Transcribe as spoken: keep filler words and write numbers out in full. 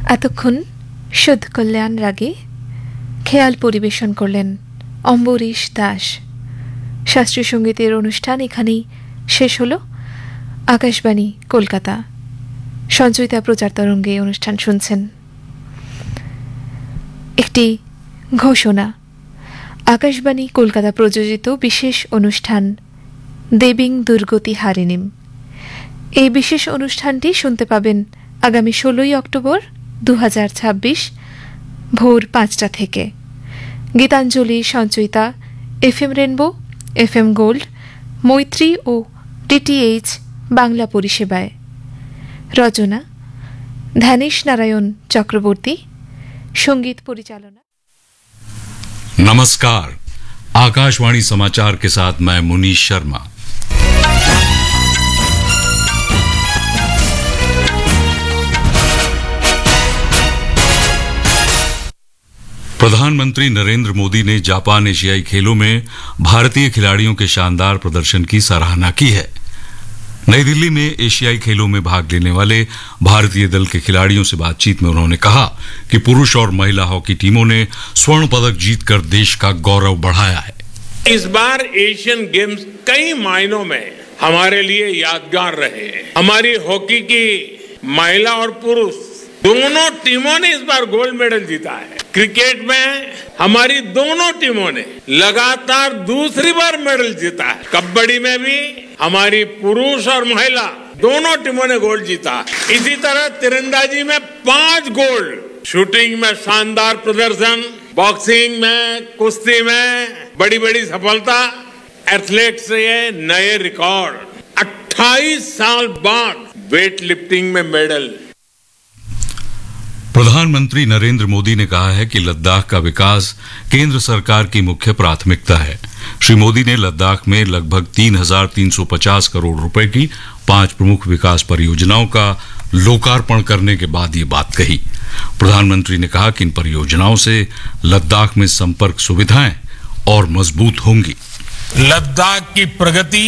এতক্ষণ শুদ্ধ কল্যাণ রাগে খেয়াল পরিবেশন করলেন অম্বরীশ দাস। শাস্ত্রীয় সঙ্গীতের অনুষ্ঠান এখানেই শেষ হলো। আকাশবাণী কলকাতা সঞ্চয়িতা প্রচার তরঙ্গে অনুষ্ঠান শুনছেন। একটি ঘোষণা, আকাশবাণী কলকাতা প্রযোজিত বিশেষ অনুষ্ঠান দেবীং দুর্গতি হারিণীম, এই বিশেষ অনুষ্ঠানটি শুনতে পাবেন আগামী ষোলোই অক্টোবর দু হাজার ছাব্বিশ ভোর পাঁচটা থেকে। Gitanjali Sanchayita F M rainbow, F M gold, মৈত্রী ও ডিটিএইচ বাংলা পরিষেবায়। রচনা ধ্যানেশ नारायण चक्रवर्ती, संगीत परिचालना। नमस्कार, आकाशवाणी समाचार के साथ मैं मुनीश शर्मा। प्रधानमंत्री नरेंद्र मोदी ने जापान एशियाई खेलों में भारतीय खिलाड़ियों के शानदार प्रदर्शन की सराहना की है। नई दिल्ली में एशियाई खेलों में भाग लेने वाले भारतीय दल के खिलाड़ियों से बातचीत में उन्होंने कहा कि पुरुष और महिला हॉकी टीमों ने स्वर्ण पदक जीतकर देश का गौरव बढ़ाया है। इस बार एशियन गेम्स कई मायनों में हमारे लिए यादगार रहे। हमारी हॉकी की महिला और पुरुष दोनों टीमों ने इस बार गोल्ड मेडल जीता है। क्रिकेट में हमारी दोनों टीमों ने लगातार दूसरी बार मेडल जीता है। कबड्डी में भी हमारी पुरुष और महिला दोनों टीमों ने गोल्ड जीता। इसी तरह तीरंदाजी में पांच गोल्ड, शूटिंग में शानदार प्रदर्शन, बॉक्सिंग में, कुश्ती में बड़ी बड़ी सफलता, एथलीट्स ये नए रिकॉर्ड। अट्ठाईस साल बाद वेट लिफ्टिंग में मेडल। प्रधानमंत्री नरेंद्र मोदी ने कहा है कि लद्दाख का विकास केंद्र सरकार की मुख्य प्राथमिकता है। श्री मोदी ने लद्दाख में लगभग तीन हजार तीन सौ पचास करोड़ रुपए की पांच प्रमुख विकास परियोजनाओं का लोकार्पण करने के बाद ये बात कही। प्रधानमंत्री ने कहा कि इन परियोजनाओं से लद्दाख में संपर्क सुविधाएं और मजबूत होंगी। लद्दाख की प्रगति